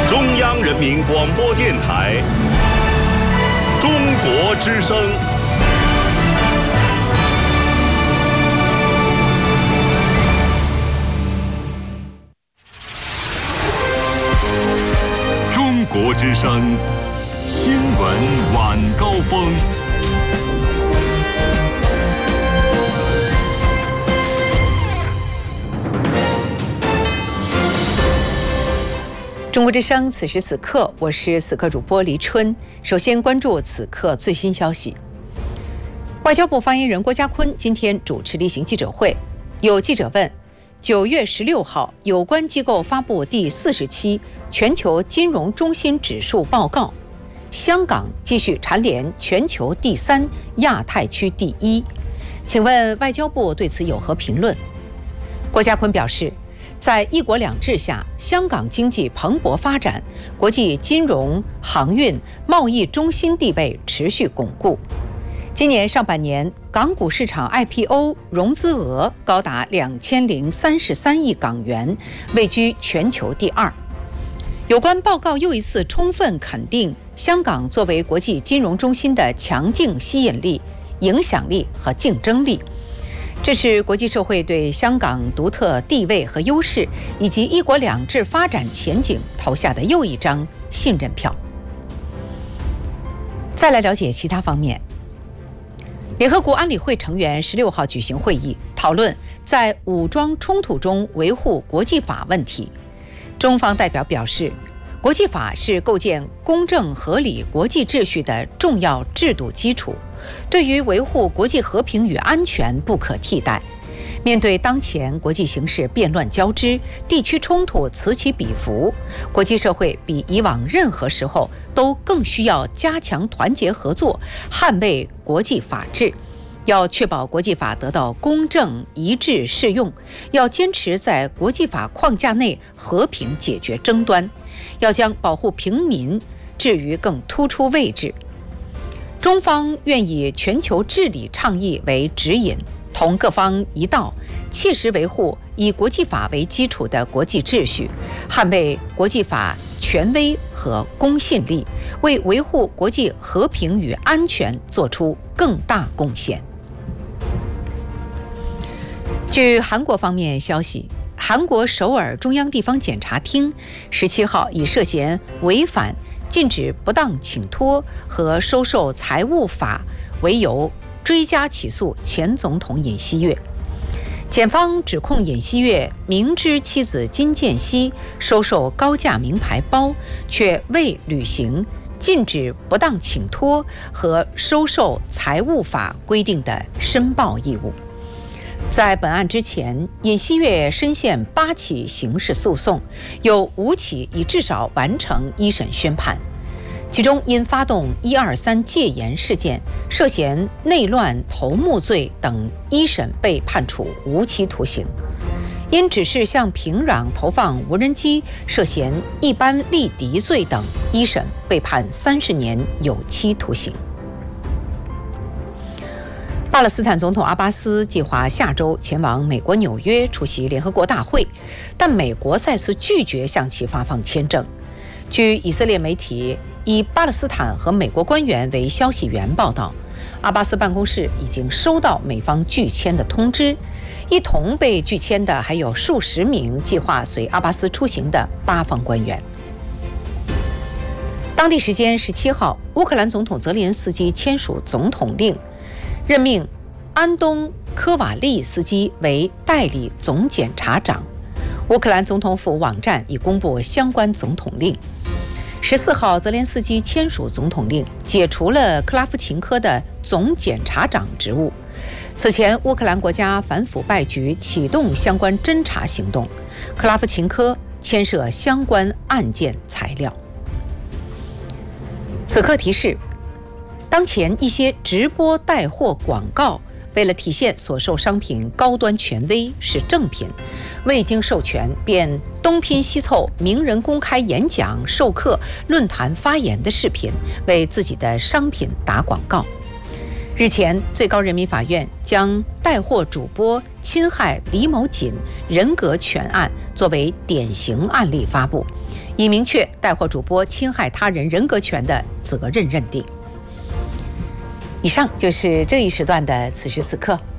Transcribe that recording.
中央人民广播电台中国之声。中国之声新闻晚高峰。 中国之声，此时此刻，我是此刻主播黎春。首先关注此刻最新消息。外交部发言人郭家坤今天主持例行记者会，有记者问：9月16号，有关机构发布第40期全球金融中心指数报告，香港继续蝉联全球第3、亚太区第1，请问外交部对此有何评论？郭家坤表示，在一国两制下，香港经济蓬勃发展，国际金融、航运、贸易中心地位持续巩固。今年上半年，港股市场 IPO 融资额高达2033亿港元，位居全球第2。有关报告又一次充分肯定香港作为国际金融中心的强劲吸引力、影响力和竞争力。这是国际社会对香港独特地位和优势，以及一国两制发展前景投下的又一张信任票。再来了解其他方面。联合国安理会成员16号举行会议，讨论在武装冲突中维护国际法问题。中方代表表示，国际法是构建公正合理国际秩序的重要制度基础，对于维护国际和平与安全不可替代。面对当前国际形势变乱交织，地区冲突此起彼伏，国际社会比以往任何时候都更需要加强团结合作，捍卫国际法治。要确保国际法得到公正一致适用，要坚持在国际法框架内和平解决争端，要将保护平民置于更突出位置。中方愿以全球治理倡议为指引，同各方一道，切实维护以国际法为基础的国际秩序，捍卫国际法权威和公信力，为维护国际和平与安全做出更大贡献。据韩国方面消息，韩国首尔中央地方检察厅17号以涉嫌违反禁止不当请托和收受财物法为由，追加起诉前总统尹锡悦。检方指控尹锡悦明知妻子金建熙收受高价名牌包，却未履行禁止不当请托和收受财物法规定的申报义务。在本案之前，尹锡悦深陷8起刑事诉讼，有5起已至少完成一审宣判。其中因发动123戒严事件，涉嫌内乱头目罪等一审被判处无期徒刑；因指示向平壤投放无人机，涉嫌一般力敌罪等一审被判30年有期徒刑。巴勒斯坦总统阿巴斯计划下周前往美国纽约出席联合国大会，但美国再次拒绝向其发放签证。据以色列媒体以巴勒斯坦和美国官员为消息源报道，阿巴斯办公室已经收到美方拒签的通知，一同被拒签的还有数十名计划随阿巴斯出行的巴方官员。当地时间17号，乌克兰总统泽连斯基签署总统令，任命安东科瓦利斯基为代理总检察长。乌克兰总统府网站已公布相关总统令。14号，泽连斯基签署总统令，解除了克拉夫琴科的总检察长职务。此前，乌克兰国家反腐败局启动相关侦查行动，克拉夫琴科牵涉相关案件材料。此刻提示：当前一些直播带货广告为了体现所售商品高端权威是正品，未经授权便东拼西凑名人公开演讲、授课、论坛发言的视频，为自己的商品打广告。日前，最高人民法院将带货主播侵害李某锦人格权案作为典型案例发布， 以明确带货主播侵害他人人格权的责任认定。以上就是这一时段的此时此刻。